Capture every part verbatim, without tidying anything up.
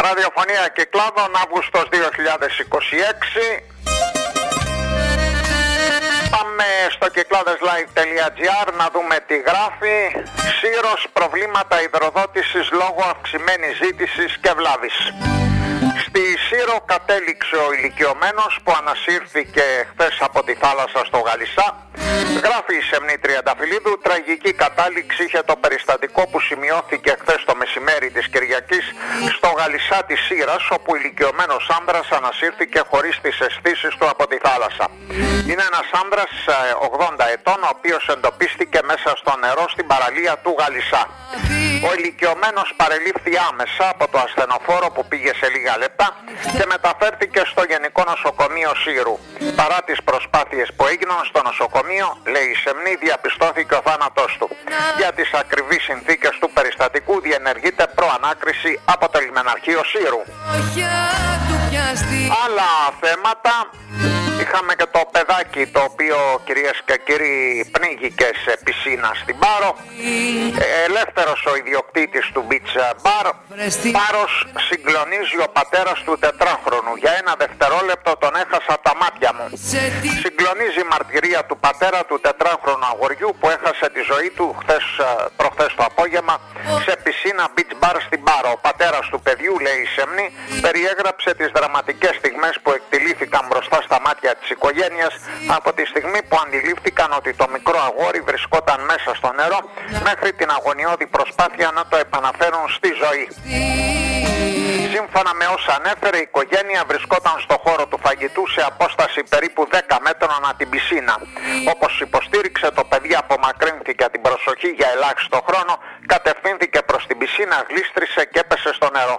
Ραδιοφωνία Κυκλάδων, Αύγουστος δύο χιλιάδες είκοσι έξι. Πάμε στο κυκλάδες λάιβ τελεία τζι άρ να δούμε τι γράφει. Σύρος, προβλήματα υδροδότησης λόγω αυξημένης ζήτησης και βλάβης. Στη Σύρο κατέληξε ο ηλικιωμένος που ανασύρθηκε χθες από τη θάλασσα στο Γαλισσά. Γράφει η Σεμνή Τριανταφυλλίδου, τραγική κατάληξη είχε το περιστατικό που σημειώθηκε χθες το μεσημέρι της Κυριακής στο Γαλισσά της Σύρας, όπου ο ηλικιωμένος άντρας ανασύρθηκε χωρίς τις αισθήσεις του από τη θάλασσα. Είναι ένας άντρας ογδόντα ετών, ο οποίος εντοπίστηκε μέσα στο νερό στην παραλία του Γαλισσά. Ο ηλικιωμένος παρελήφθη άμεσα από το ασθενοφόρο που πήγε σε λίγα λεπτά και μεταφέρθηκε στο Γενικό Νοσοκομείο Σύρου. Παρά τις προσπάθειες που έγιναν στο νοσοκομείο, λέει η Σεμνή, διαπιστώθηκε ο θάνατός του. Για τις ακριβείς συνθήκες του περιστατικού διενεργείται προανάκριση από το λιμεναρχείο Σύρου. Άλλα θέματα. Είχαμε και το παιδάκι το οποίο, κυρίες και κύριοι, πνίγηκε σε πισίνα στην Πάρο. Ελεύθερος ο ιδιοκτήτης του Beach Bar. Πάρος, συγκλονίζει ο πατέρας του τετράχρονου. Για ένα δευτερόλεπτο τον έχασα τα μάτια μου. Συγκλονίζει η μαρτυρία του πατέρα του τετράχρονου αγοριού που έχασε τη ζωή του χθες, προχθές το απόγευμα σε πισίνα Beach Bar στην Πάρο. Ο πατέρας του παιδιού, λέει η Σεμνή, περιέγραψε τις δραματικές στιγμές που εκτελήθηκαν μπροστά στα μάτια της οικογένειας από τη στιγμή που αντιλήφθηκαν ότι το μικρό αγόρι βρισκόταν μέσα στο νερό, μέχρι την αγωνιώδη προσπάθεια να το επαναφέρουν στη ζωή. Σύμφωνα με όσα ανέφερε, η οικογένεια βρισκόταν στο χώρο του φαγητού σε απόσταση περίπου δέκα μέτρων από την πισίνα. Όπως υποστήριξε, το παιδί απομακρύνθηκε την προσοχή για ελάχιστο χρόνο, κατευθύνθηκε προς την πισίνα, γλίστρισε και έπεσε στο νερό.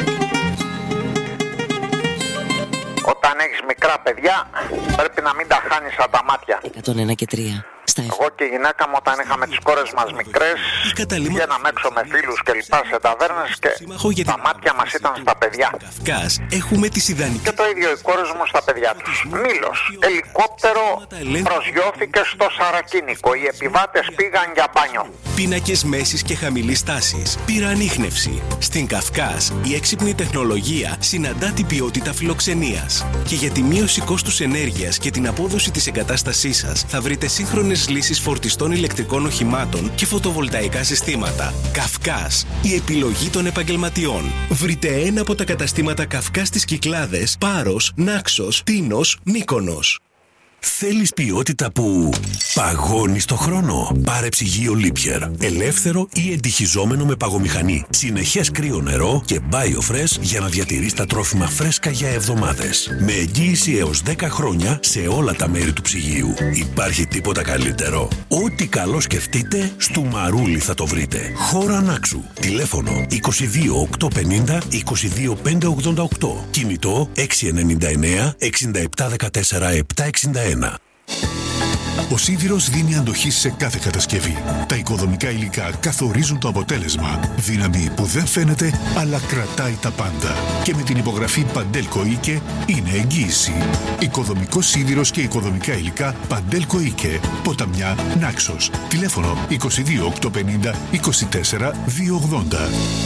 Όταν έχεις μικρά παιδιά πρέπει να μην τα χάνεις από τα μάτια. εκατόν ένα και τρία. Εγώ και η γυναίκα μου, όταν είχαμε τις κόρες μας μικρές, βγαίναμε έξω με φίλους και λοιπά σε ταβέρνες και τα μάτια μας ήταν στα παιδιά. Και το ίδιο οι κόρες μου στα παιδιά τους. Μήλος, ελικόπτερο προσγειώθηκε στο Σαρακίνικο. Οι επιβάτες πήγαν για μπάνιο. Πίνακες μέσης και χαμηλής τάσης πήραν ανίχνευση. Στην Καυκάς η έξυπνη τεχνολογία συναντά την ποιότητα φιλοξενίας. Και για τη μείωση κόστους ενέργειας και την απόδοση της εγκατάστασής σας θα βρείτε σύγχρονες λύσεις φορτιστών ηλεκτρικών οχημάτων και φωτοβολταϊκά συστήματα. Καυκάς, η επιλογή των επαγγελματιών. Βρείτε ένα από τα καταστήματα Καυκάς στις Κυκλάδες, Πάρος, Νάξος, Τίνος, Μύκονος. Θέλεις ποιότητα που παγώνει στο χρόνο? Πάρε ψυγείο Liebherr. Ελεύθερο ή εντυχιζόμενο με παγομηχανή. Συνεχές κρύο νερό και BioFresh για να διατηρείς τα τρόφιμα φρέσκα για εβδομάδες. Με εγγύηση έως δέκα χρόνια σε όλα τα μέρη του ψυγείου. Υπάρχει τίποτα καλύτερο? Ό,τι καλό σκεφτείτε, στο Μαρούλι θα το βρείτε. Χώρα Νάξου. Τηλέφωνο είκοσι δύο οκτακόσια πενήντα είκοσι δύο πεντακόσια ογδόντα οκτώ. Κινητό έξι εννιά εννιά εξήντα επτά δεκατέσσερα επτακόσια εξήντα ένα. Ο σίδηρος δίνει αντοχή σε κάθε κατασκευή. Τα οικοδομικά υλικά καθορίζουν το αποτέλεσμα. Δύναμη που δεν φαίνεται, αλλά κρατάει τα πάντα. Και με την υπογραφή Παντέλκο Ίκε είναι εγγύηση. Οικοδομικό σίδηρος και οικοδομικά υλικά Παντέλκο Ίκε. Ποταμιά, Νάξος. Τηλέφωνο είκοσι δύο οκτακόσια πενήντα είκοσι τέσσερα διακόσια ογδόντα.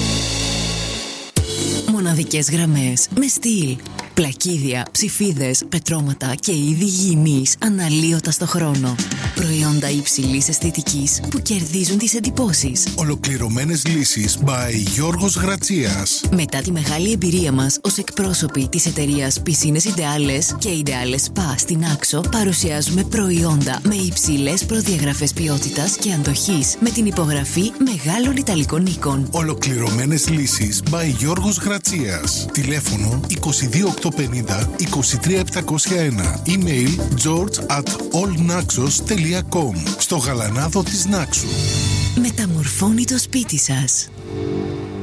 Μοναδικές γραμμές με στυλ. Πλακίδια, ψηφίδες, πετρώματα και είδη γυηνής αναλύωτα στο χρόνο. Προϊόντα υψηλής αισθητικής που κερδίζουν τις εντυπώσεις. Ολοκληρωμένες λύσεις by Γιώργος Γρατσίας. Μετά τη μεγάλη εμπειρία μας ως εκπρόσωποι της εταιρείας Πισίνες Ιντεάλες και Ιντεάλες Spa στην Άξο, παρουσιάζουμε προϊόντα με υψηλές προδιαγραφές ποιότητας και αντοχής με την υπογραφή μεγάλων Ιταλικών οίκων. Ολοκληρωμένες λύσεις by Γιώργος Γρατσίας. Τηλέφωνο είκοσι δύο οκτακόσια πενήντα είκοσι τρία επτακόσια ένα. Email george at allnaxos τελεία com. Στο γαλανάδο της Νάξου. Μεταμορφώνει το σπίτι σας.